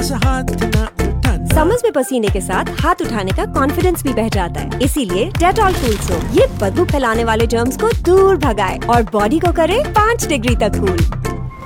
बस हाथ ना उठाना। समर्स में पसीने के साथ हाथ उठाने का कॉन्फिडेंस भी बढ़ जाता है, इसीलिए डेटॉल कूल सोप ये बदबू फैलाने वाले जर्म्स को दूर भगाए और बॉडी को करे 5 डिग्री तक कूल।